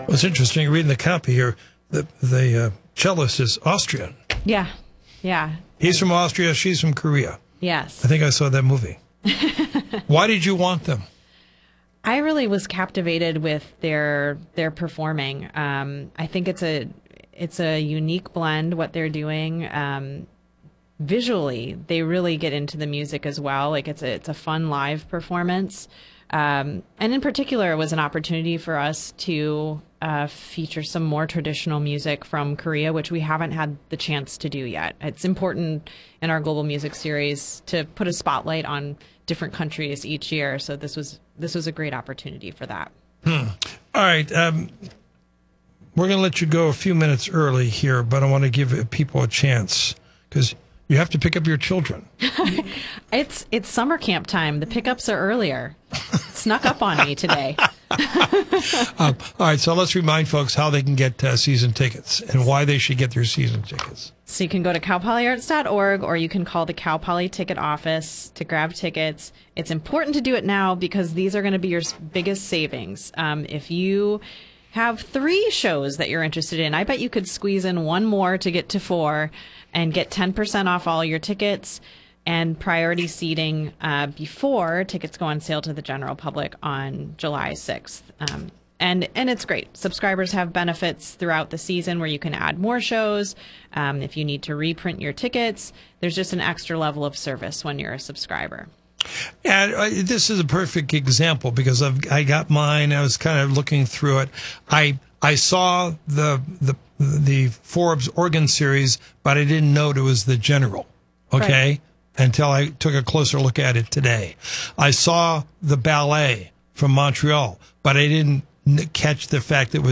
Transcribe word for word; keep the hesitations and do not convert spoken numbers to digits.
Well, it's interesting reading the copy here. The the uh, cellist is Austrian. Yeah, yeah. He's from Austria. She's from Korea. Yes. I think I saw that movie. Why did you want them? I really was captivated with their their performing. Um, I think it's a it's a unique blend what they're doing. Um, visually, they really get into the music as well. Like it's a it's a fun live performance. Um, and in particular, it was an opportunity for us to uh, feature some more traditional music from Korea, which we haven't had the chance to do yet. It's important in our Global Music Series to put a spotlight on different countries each year. So this was this was a great opportunity for that. Hmm. All right. Um, we're going to let you go a few minutes early here, but I want to give people a chance because you have to pick up your children. It's it's summer camp time. The pickups are earlier. Snuck up on me today. um, all right, so let's remind folks how they can get uh, season tickets and why they should get their season tickets. So you can go to cal poly arts dot org or you can call the Cal Poly ticket office to grab tickets. It's important to do it now because these are going to be your biggest savings. Um, if you have three shows that you're interested in, I bet you could squeeze in one more to get to four and get ten percent off all your tickets and priority seating uh, before tickets go on sale to the general public on July sixth. Um, and and it's great. Subscribers have benefits throughout the season where you can add more shows. Um, if you need to reprint your tickets, there's just an extra level of service when you're a subscriber. And uh, this is a perfect example because I've, I got mine. I was kind of looking through it. I I saw the the the Forbes Organ series, but I didn't know it was the General. Okay, right. Until I took a closer look at it today. I saw the ballet from Montreal, but I didn't catch the fact that it was